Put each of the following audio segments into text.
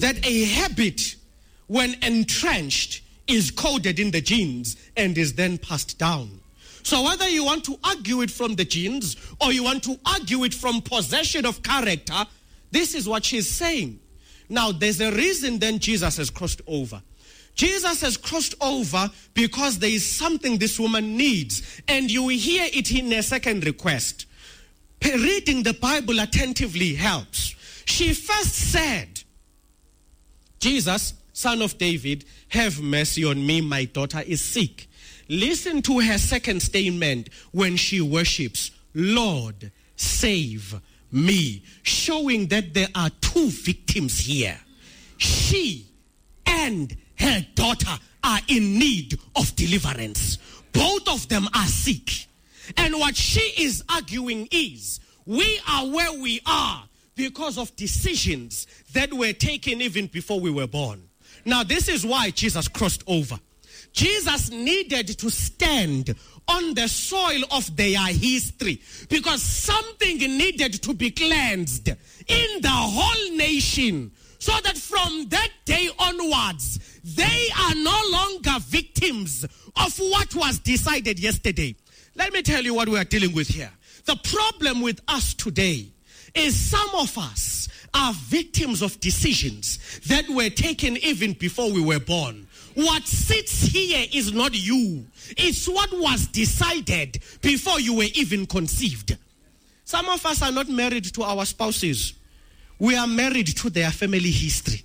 that a habit, when entrenched, is coded in the genes and is then passed down. So whether you want to argue it from the genes or you want to argue it from possession of character, this is what she's saying. Now, there's a reason then Jesus has crossed over. Jesus has crossed over because there is something this woman needs. And you will hear it in a second request. Reading the Bible attentively helps. She first said, Jesus, Son of David, have mercy on me, my daughter is sick. Listen to her second statement when she worships, Lord, save me. Showing that there are two victims here. She and her daughter are in need of deliverance. Both of them are sick. And what she is arguing is, we are where we are because of decisions that were taken even before we were born. Now, this is why Jesus crossed over. Jesus needed to stand on the soil of their history because something needed to be cleansed in the whole nation, so that from that day onwards, they are no longer victims of what was decided yesterday. Let me tell you what we are dealing with here. The problem with us today is some of us are victims of decisions that were taken even before we were born. What sits here is not you. It's what was decided before you were even conceived. Some of us are not married to our spouses. We are married to their family history.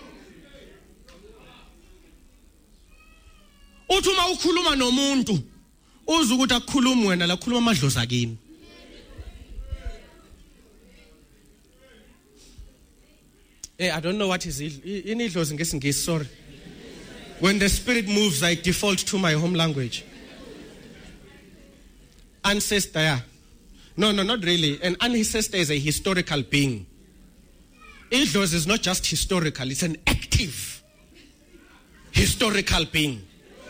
Uthuma ukhuluma nomuntu uzukuthi akukhuluma wena la khuluma amadlozi akini. I don't know what is inidlozi ngesingisi, sorry. When the spirit moves, I default to my home language. Ancestor, yeah. No, not really. An ancestor is a historical being. Idlozi is not just historical, it's an active historical being.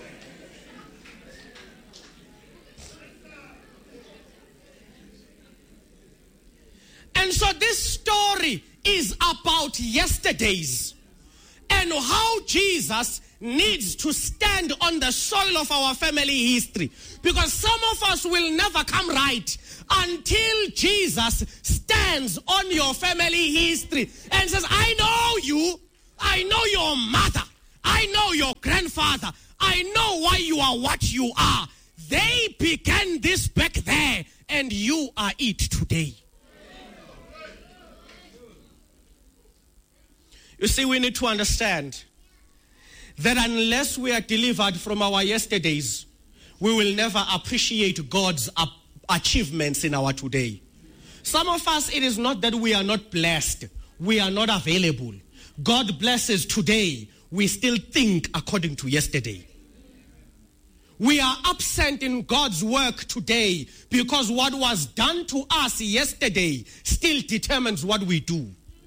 And so this story is about yesterdays and how Jesus needs to stand on the soil of our family history. Because some of us will never come right until Jesus stands on your family history and says, I know you, I know your mother, I know your grandfather, I know why you are what you are. They began this back there and you are it today. You see, we need to understand that unless we are delivered from our yesterdays, we will never appreciate God's achievements in our today. Some of us, it is not that we are not blessed. We are not available. God blesses today. We still think according to yesterday. We are absent in God's work today because what was done to us yesterday still determines what we do.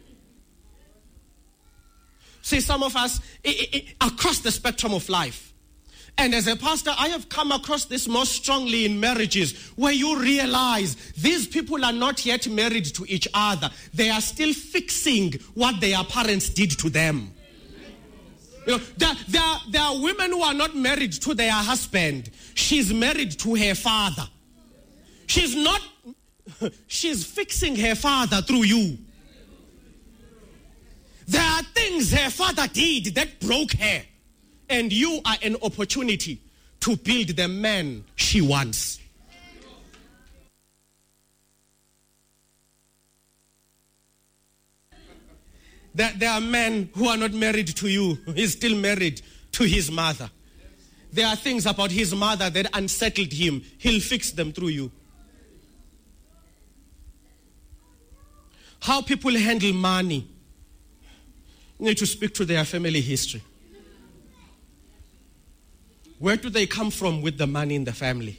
See, some of us, across the spectrum of life. And as a pastor, I have come across this most strongly in marriages where you realize these people are not yet married to each other. They are still fixing what their parents did to them. You know, there are women who are not married to their husband. She's married to her father. She's fixing her father through you. There are things her father did that broke her. And you are an opportunity to build the man she wants. There are men who are not married to you. He's still married to his mother. There are things about his mother that unsettled him. He'll fix them through you. How people handle money. You need to speak to their family history. Where do they come from with the money in the family?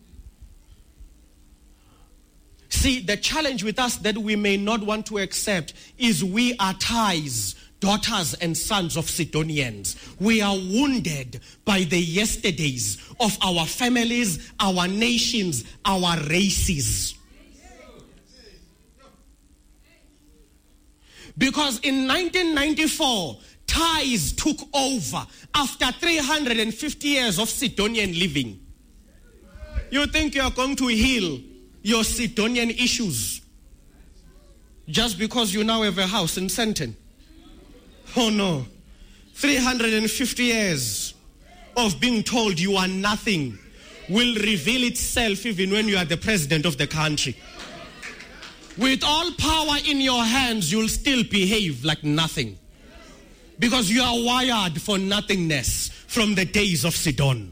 See, the challenge with us that we may not want to accept is we are Thais, daughters and sons of Sidonians. We are wounded by the yesterdays of our families, our nations, our races. Because in 1994, Thais took over after 350 years of Sidonian living. You think you are going to heal your Sidonian issues just because you now have a house in Sandton? Oh no. 350 years of being told you are nothing will reveal itself even when you are the president of the country. With all power in your hands, you'll still behave like nothing. Because you are wired for nothingness from the days of Sidon.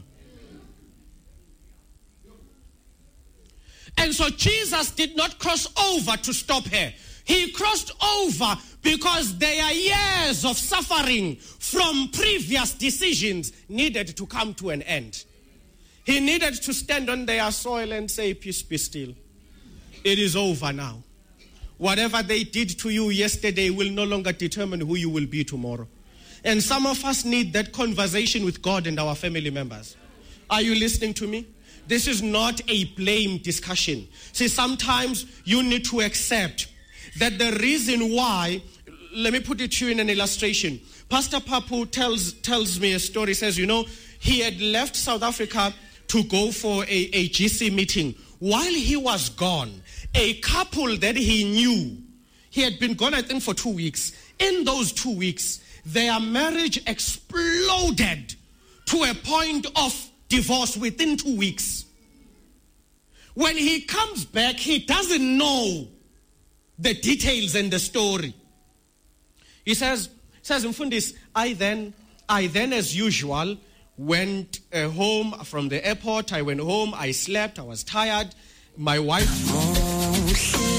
And so Jesus did not cross over to stop her. He crossed over because their years of suffering from previous decisions needed to come to an end. He needed to stand on their soil and say, peace be still. It is over now. Whatever they did to you yesterday will no longer determine who you will be tomorrow. And some of us need that conversation with God and our family members. Are you listening to me? This is not a blame discussion. See, sometimes you need to accept that the reason why, let me put it to you in an illustration. Pastor Papu tells me a story, says, he had left South Africa to go for a GC meeting. While he was gone, a couple that he knew, he had been gone, I think, for 2 weeks. In those 2 weeks, their marriage exploded to a point of divorce within 2 weeks. When he comes back, he doesn't know the details and the story. He says, Mfundis, I then as usual went home from the airport. I went home, I slept, I was tired. My wife...